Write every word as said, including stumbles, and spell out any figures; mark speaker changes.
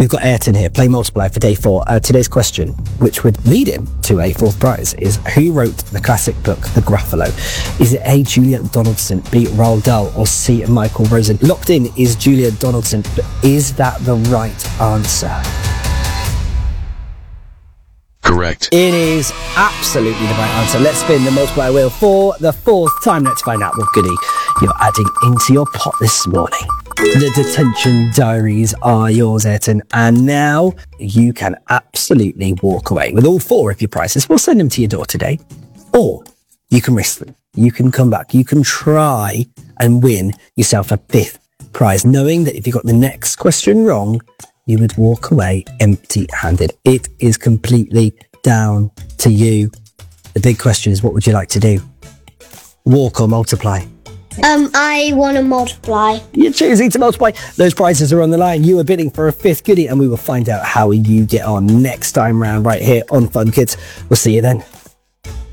Speaker 1: We've got Ayrton here, play multiply for day four. Uh, today's question, which would lead him to a fourth prize, is who wrote the classic book, The Gruffalo? Is it A, Juliet Donaldson, B, Roald Dahl, or C, Michael Rosen? Locked in is Juliet Donaldson, but is that the right answer?
Speaker 2: Correct.
Speaker 1: It is absolutely the right answer. Let's spin the multiply wheel for the fourth time. Let's find out what goodie you're adding into your pot this morning. The detention diaries are yours, Ayrton, and now you can absolutely walk away with all four of your prizes. We'll send them to your door today, or you can risk them. You can come back. You can try and win yourself a fifth prize, knowing that if you got the next question wrong, you would walk away empty-handed. It is completely down to you. The big question is, what would you like to do? Walk or multiply?
Speaker 3: Um, I want to multiply.
Speaker 1: You're choosing to multiply. Those prizes are on the line. You are bidding for a fifth goodie, and we will find out how you get on next time round right here on Fun Kids. We'll see you then.